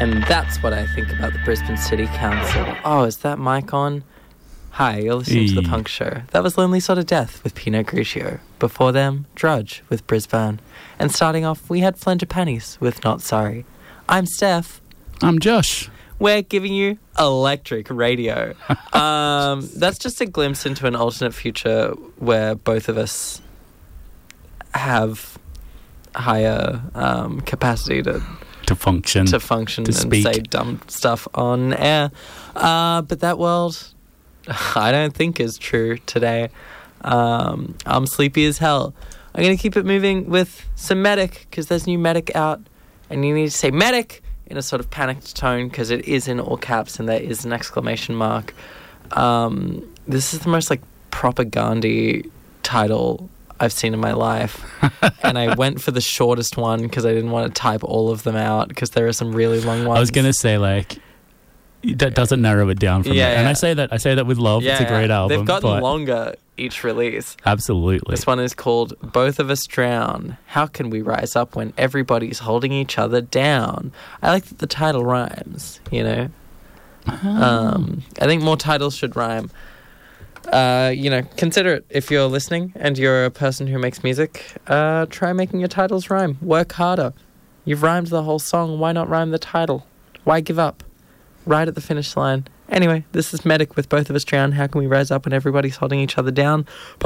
And that's what I think about the Brisbane City Council. Oh, is that mic on? Hi, you're listening to The Punk Show. That was Lonely Sort of Death with Pinot Grigio. Before them, Drudge with Brisbane. And starting off, we had Flangipanis with Not Sorry. I'm Steph. I'm Josh. We're giving you electric radio. That's just a glimpse into an alternate future where both of us have higher capacity to function, and speak. Say dumb stuff on air. But that world, I don't think is true today. I'm sleepy as hell. I'm going to keep it moving with some Medic, because there's new Medic out, and you need to say Medic in a sort of panicked tone, because it is in all caps and there is an exclamation mark. This is the most propaganda title I've seen in my life. And I went for the shortest one because I didn't want to type all of them out, because there are some really long ones. I was going to say, that doesn't narrow it down for me. And I say that with love. It's a great album. They've gotten longer each release. Absolutely. This one is called Both of Us Drown. How can we rise up when everybody's holding each other down? I like that the title rhymes, you know. I think more titles should rhyme. Consider it if you're listening and you're a person who makes music. Try making your titles rhyme. Work harder. You've rhymed the whole song. Why not rhyme the title? Why give up? Right at the finish line. Anyway, this is Medic with Both of Us Drown. How can we rise up when everybody's holding each other down?